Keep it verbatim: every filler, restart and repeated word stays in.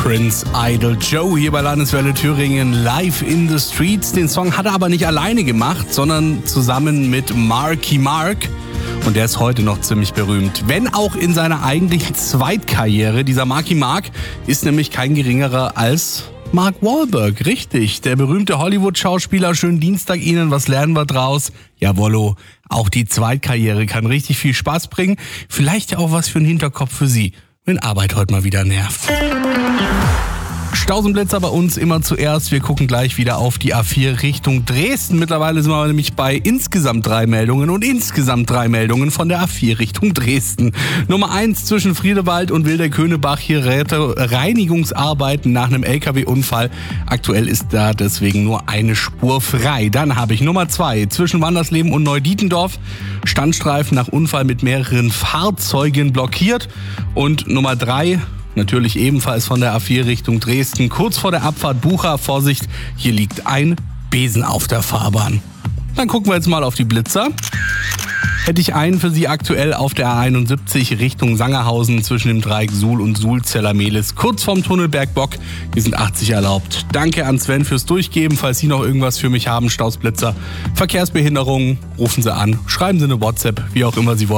Prince Idol Joe hier bei Landeswelle Thüringen live in the streets. Den Song hat er aber nicht alleine gemacht, sondern zusammen mit Marky Mark. Und der ist heute noch ziemlich berühmt. Wenn auch in seiner eigentlichen Zweitkarriere. Dieser Marky Mark ist nämlich kein geringerer als Mark Wahlberg. Richtig, der berühmte Hollywood-Schauspieler. Schönen Dienstag Ihnen, was lernen wir draus? Jawollo, auch die Zweitkarriere kann richtig viel Spaß bringen. Vielleicht ja auch was für einen Hinterkopf für Sie, wenn Arbeit heute mal wieder nervt. Stausenblitzer bei uns immer zuerst. Wir gucken gleich wieder auf die A vier Richtung Dresden. Mittlerweile sind wir nämlich bei insgesamt drei Meldungen und insgesamt drei Meldungen von der A vier Richtung Dresden. Nummer eins zwischen Friedewald und Wilderköhnebach. Hier Reinigungsarbeiten nach einem L K W-Unfall. Aktuell ist da deswegen nur eine Spur frei. Dann habe ich Nummer zwei zwischen Wandersleben und Neudietendorf. Standstreifen nach Unfall mit mehreren Fahrzeugen blockiert. Und Nummer drei... natürlich ebenfalls von der A vier Richtung Dresden. Kurz vor der Abfahrt Bucha, Vorsicht, hier liegt ein Besen auf der Fahrbahn. Dann gucken wir jetzt mal auf die Blitzer. Hätte ich einen für Sie aktuell auf der A einundsiebzig Richtung Sangerhausen zwischen dem Dreieck Suhl und Suhl-Zellermehlis, kurz vorm Tunnel Bergbock. Hier sind achtzig erlaubt. Danke an Sven fürs Durchgeben. Falls Sie noch irgendwas für mich haben, Stausblitzer, Verkehrsbehinderungen, rufen Sie an, schreiben Sie eine WhatsApp, wie auch immer Sie wollen.